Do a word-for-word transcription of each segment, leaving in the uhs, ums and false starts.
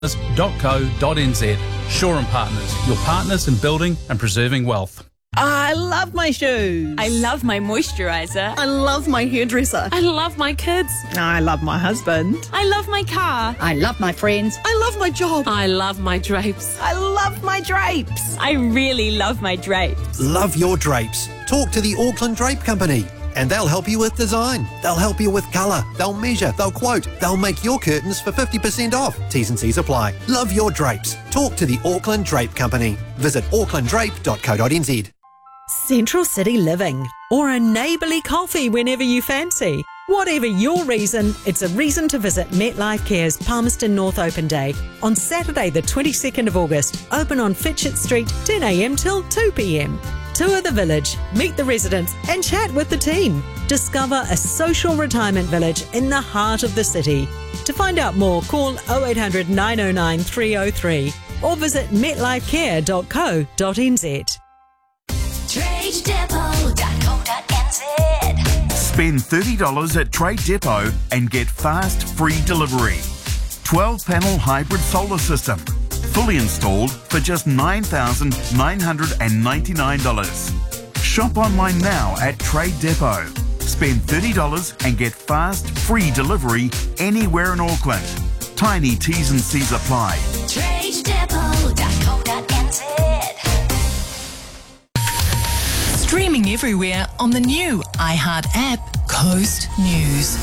dot co dot n z. Shaw and Partners, your partners in building and preserving wealth. I love my shoes. I love my moisturiser. I love my hairdresser. I love my kids. I love my husband. I love my car. I love my friends. I love my job. I love my drapes. I love my drapes. I really love my drapes. Love your drapes. Talk to the Auckland Drape Company and they'll help you with design. They'll help you with colour. They'll measure. They'll quote. They'll make your curtains for fifty percent off. T's and C's apply. Love your drapes. Talk to the Auckland Drape Company. Visit auckland drape dot co dot n z. Central City Living, or a neighbourly coffee whenever you fancy. Whatever your reason, it's a reason to visit MetLife Care's Palmerston North Open Day on Saturday the twenty-second of August, open on Fitchett Street, ten a m till two p m. Tour the village, meet the residents and chat with the team. Discover a social retirement village in the heart of the city. To find out more, call oh eight hundred, nine oh nine, three oh three or visit metlife care dot co dot n z. trade depot dot co dot n z. Spend thirty dollars at Trade Depot and get fast, free delivery. twelve panel hybrid solar system. Fully installed for just nine thousand nine hundred ninety-nine dollars. Shop online now at Trade Depot. Spend thirty dollars and get fast, free delivery anywhere in Auckland. Tiny T's and C's apply. trade depot dot co dot n z. Streaming everywhere on the new iHeart app, Coast News.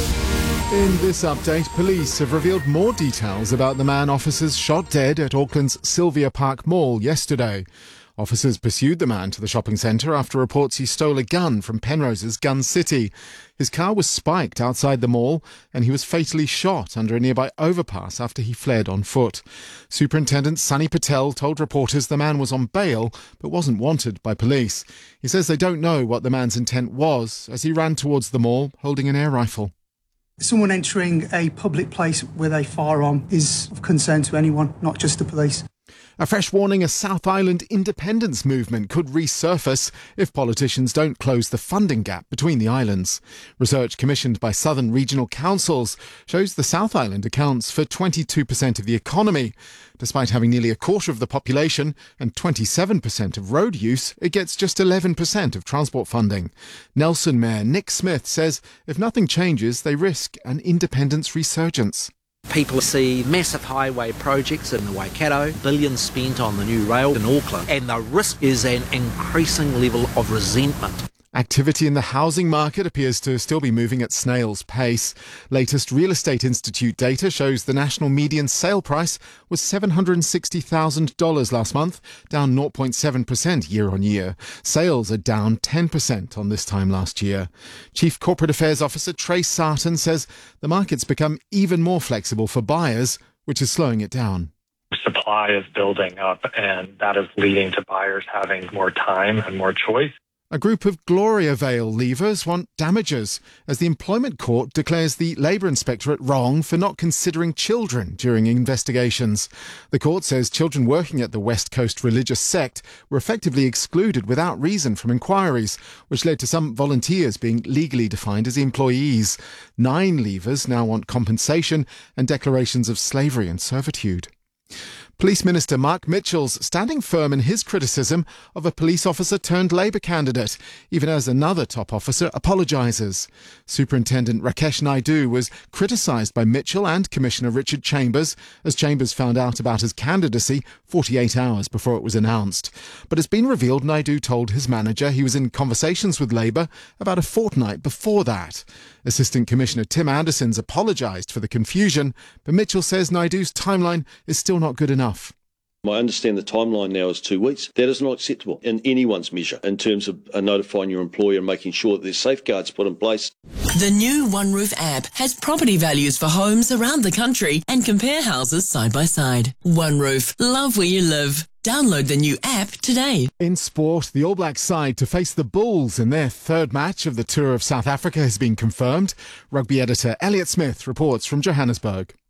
In this update, police have revealed more details about the man officers shot dead at Auckland's Sylvia Park Mall yesterday. Officers pursued the man to the shopping centre after reports he stole a gun from Penrose's Gun City. His car was spiked outside the mall and he was fatally shot under a nearby overpass after he fled on foot. Superintendent Sunny Patel told reporters the man was on bail but wasn't wanted by police. He says they don't know what the man's intent was as he ran towards the mall holding an air rifle. Someone entering a public place with a firearm is of concern to anyone, not just the police. A fresh warning: a South Island independence movement could resurface if politicians don't close the funding gap between the islands. Research commissioned by Southern Regional Councils shows the South Island accounts for twenty-two percent of the economy. Despite having nearly a quarter of the population and twenty-seven percent of road use, it gets just eleven percent of transport funding. Nelson Mayor Nick Smith says if nothing changes, they risk an independence resurgence. People see massive highway projects in the Waikato, billions spent on the new rail in Auckland, and the risk is an increasing level of resentment. Activity in the housing market appears to still be moving at snail's pace. Latest Real Estate Institute data shows the national median sale price was seven hundred sixty thousand dollars last month, down zero point seven percent year on year. Sales are down ten percent on this time last year. Chief Corporate Affairs Officer Trace Sarton says the market's become even more flexible for buyers, which is slowing it down. Supply is building up, and that is leading to buyers having more time and more choice. A group of Gloria Vale leavers want damages as the Employment Court declares the Labour Inspectorate wrong for not considering children during investigations. The court says children working at the West Coast religious sect were effectively excluded without reason from inquiries, which led to some volunteers being legally defined as employees. Nine leavers now want compensation and declarations of slavery and servitude. Police Minister Mark Mitchell's standing firm in his criticism of a police officer turned Labour candidate, even as another top officer apologises. Superintendent Rakesh Naidu was criticised by Mitchell and Commissioner Richard Chambers, as Chambers found out about his candidacy forty-eight hours before it was announced. But it's been revealed Naidu told his manager he was in conversations with Labour about a fortnight before that. Assistant Commissioner Tim Anderson's apologised for the confusion, but Mitchell says Naidu's timeline is still not good enough. I understand the timeline now is two weeks. That is not acceptable in anyone's measure in terms of uh, notifying your employer and making sure that there's safeguards put in place. The new OneRoof app has property values for homes around the country and compare houses side by side. OneRoof, love where you live. Download the new app today. In sport, the All Blacks side to face the Bulls in their third match of the Tour of South Africa has been confirmed. Rugby editor Elliot Smith reports from Johannesburg.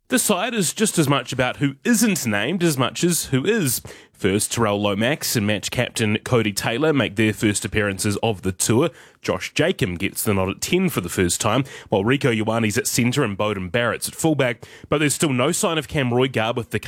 This side is just as much about who isn't named as much as who is. First, Terrell Lomax and match captain Cody Taylor make their first appearances of the tour. Josh Jacob gets the nod at ten for the first time, while Rico Ioane's at centre and Bowden Barrett's at fullback. But there's still no sign of Cam Roygarb with the